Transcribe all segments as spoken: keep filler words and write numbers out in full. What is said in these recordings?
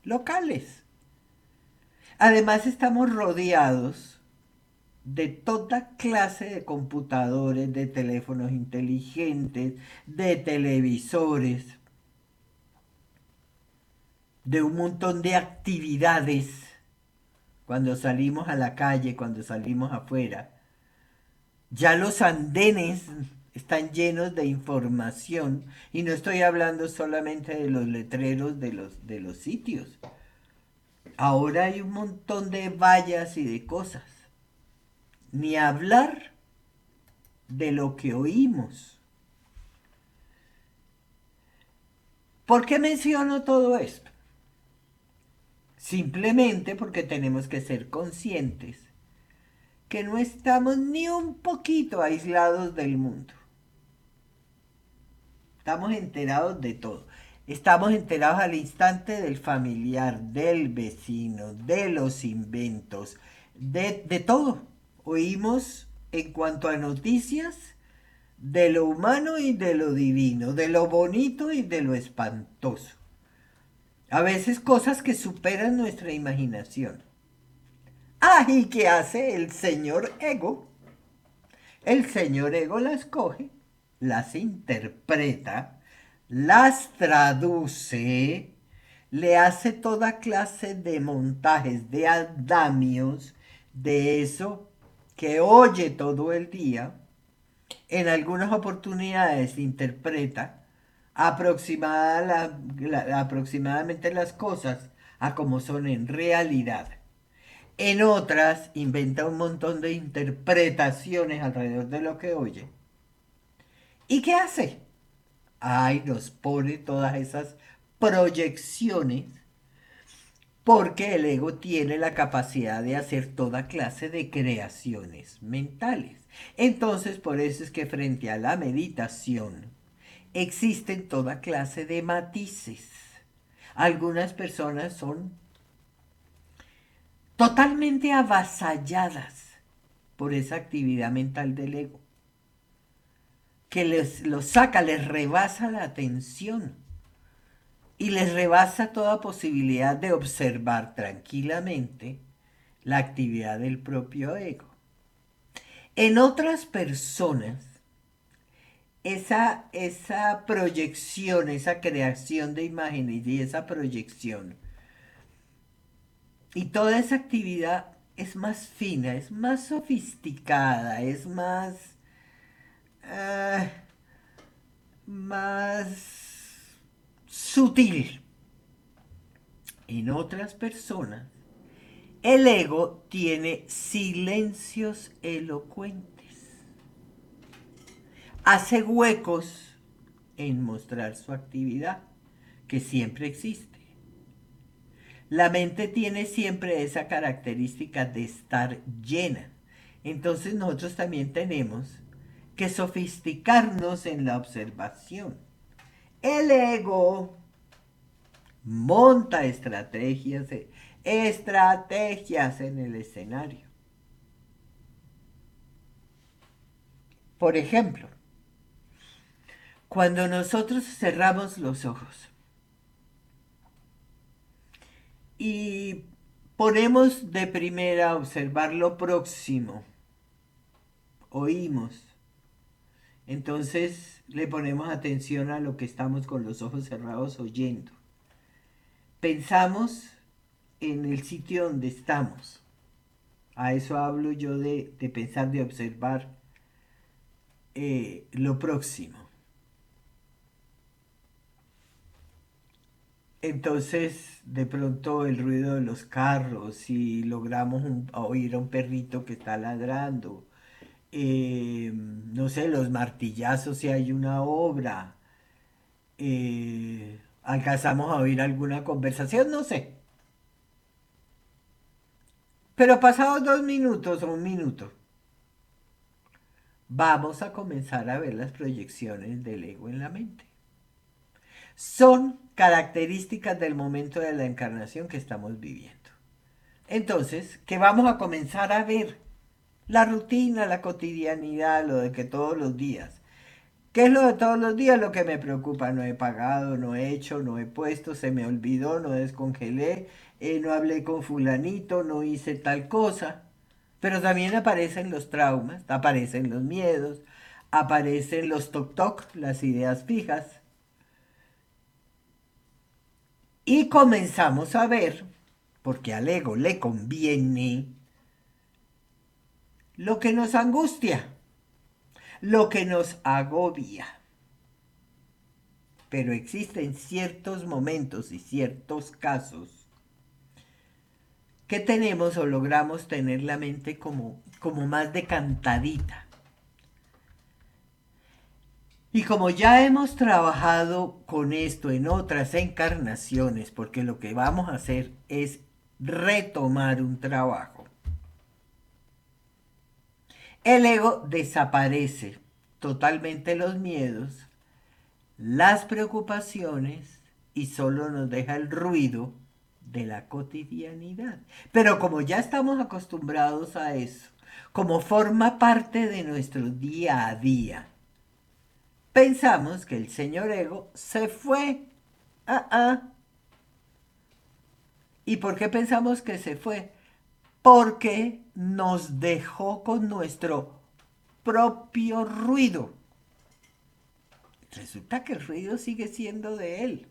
locales. Además estamos rodeados de toda clase de computadores, de teléfonos inteligentes, de televisores, de un montón de actividades cuando salimos a la calle, cuando salimos afuera. Ya los andenes están llenos de información y no estoy hablando solamente de los letreros de los, de los sitios. Ahora hay un montón de vallas y de cosas. Ni hablar de lo que oímos. ¿Por qué menciono todo esto? Simplemente porque tenemos que ser conscientes que no estamos ni un poquito aislados del mundo. Estamos enterados de todo. Estamos enterados al instante del familiar, del vecino, de los inventos, de, de todo. Oímos en cuanto a noticias de lo humano y de lo divino, de lo bonito y de lo espantoso. A veces cosas que superan nuestra imaginación. Ah, ¿y qué hace el señor Ego? El señor Ego las coge, las interpreta, las traduce, le hace toda clase de montajes, de andamios, de eso que oye todo el día. En algunas oportunidades interpreta aproximada la- la- aproximadamente las cosas a como son en realidad. En otras inventa un montón de interpretaciones alrededor de lo que oye. ¿Y qué hace? Ay, nos pone todas esas proyecciones porque el ego tiene la capacidad de hacer toda clase de creaciones mentales. Entonces, por eso es que frente a la meditación existen toda clase de matices. Algunas personas son totalmente avasalladas por esa actividad mental del ego, que les lo saca, les rebasa la atención y les rebasa toda posibilidad de observar tranquilamente la actividad del propio ego. En otras personas, esa, esa proyección, esa creación de imágenes y esa proyección y toda esa actividad es más fina, es más sofisticada, es más, uh, más sutil. En otras personas, el ego tiene silencios elocuentes. Hace huecos en mostrar su actividad, que siempre existe. La mente tiene siempre esa característica de estar llena. Entonces nosotros también tenemos que sofisticarnos en la observación. El ego monta estrategias, estrategias en el escenario. Por ejemplo, cuando nosotros cerramos los ojos y ponemos de primera a observar lo próximo, oímos, entonces le ponemos atención a lo que estamos con los ojos cerrados oyendo. Pensamos en el sitio donde estamos. A eso hablo yo de, de pensar, de observar eh, lo próximo. Entonces, de pronto el ruido de los carros, y logramos un- oír a un perrito que está ladrando, eh, no sé, los martillazos si hay una obra, eh, alcanzamos a oír alguna conversación, no sé. Pero pasados dos minutos o un minuto, vamos a comenzar a ver las proyecciones del ego en la mente. Son características del momento de la encarnación que estamos viviendo. Entonces, que vamos a comenzar a ver la rutina, la cotidianidad, lo de que todos los días. ¿Qué es lo de todos los días? Lo que me preocupa. No he pagado, no he hecho, no he puesto, se me olvidó, no descongelé, eh, no hablé con fulanito, no hice tal cosa. Pero también aparecen los traumas, aparecen los miedos, aparecen los toc toc, las ideas fijas. Y comenzamos a ver, porque al ego le conviene, lo que nos angustia, lo que nos agobia. Pero existen ciertos momentos y ciertos casos que tenemos o logramos tener la mente como, como más decantadita. Y como ya hemos trabajado con esto en otras encarnaciones, porque lo que vamos a hacer es retomar un trabajo, el ego desaparece totalmente los miedos, las preocupaciones y solo nos deja el ruido de la cotidianidad. Pero como ya estamos acostumbrados a eso, como forma parte de nuestro día a día, pensamos que el señor ego se fue. Ah, ah. ¿Y por qué pensamos que se fue? Porque nos dejó con nuestro propio ruido. Resulta que el ruido sigue siendo de él.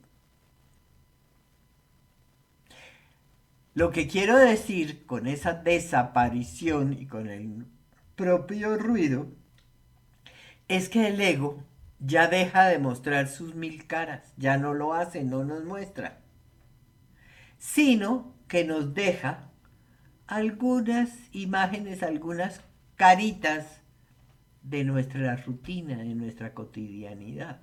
Lo que quiero decir con esa desaparición y con el propio ruido es que el ego ya deja de mostrar sus mil caras, ya no lo hace, no nos muestra, sino que nos deja algunas imágenes, algunas caritas de nuestra rutina, de nuestra cotidianidad.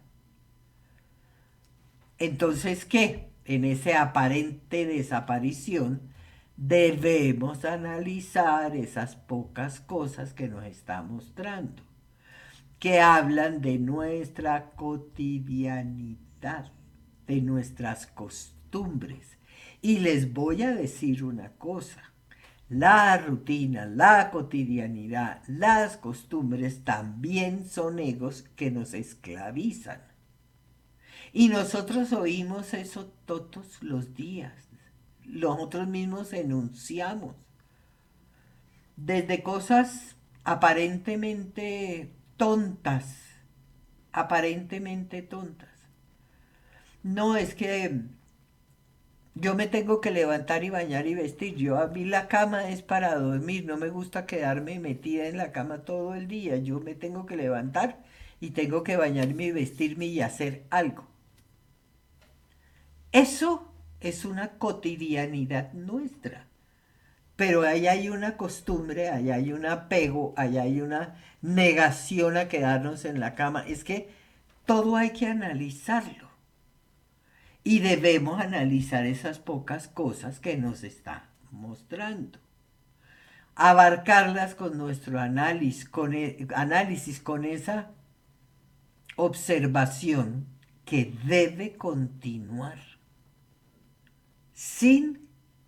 Entonces, ¿qué? En esa aparente desaparición debemos analizar esas pocas cosas que nos está mostrando, que hablan de nuestra cotidianidad, de nuestras costumbres. Y les voy a decir una cosa, la rutina, la cotidianidad, las costumbres también son egos que nos esclavizan. Y nosotros oímos eso todos los días. Nosotros mismos enunciamos. Desde cosas aparentemente tontas, aparentemente tontas. No es que yo me tengo que levantar y bañar y vestir. Yo a mí la cama es para dormir. No me gusta quedarme metida en la cama todo el día. Yo me tengo que levantar y tengo que bañarme y vestirme y hacer algo. Eso es una cotidianidad nuestra. Pero ahí hay una costumbre, ahí hay un apego, ahí hay una negación a quedarnos en la cama. Es que todo hay que analizarlo. Y debemos analizar esas pocas cosas que nos está mostrando. Abarcarlas con nuestro análisis, con, e, análisis, con esa observación que debe continuar sin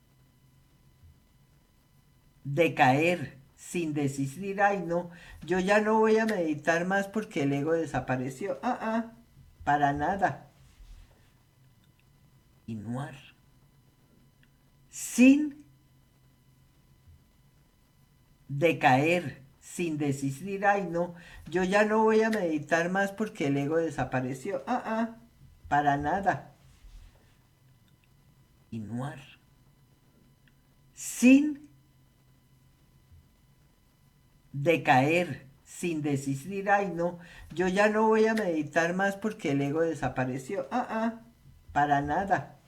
decaer, sin desistir. Ay, no, yo ya no voy a meditar más porque el ego desapareció. Ah, ah, para nada. Continuar sin decaer, sin desistir. Ay, no, yo ya no voy a meditar más porque el ego desapareció. Ah, ah, para nada. Continuar sin decaer, sin desistir. Ay, no, yo ya no voy a meditar más porque el ego desapareció. Ah, ah, para nada.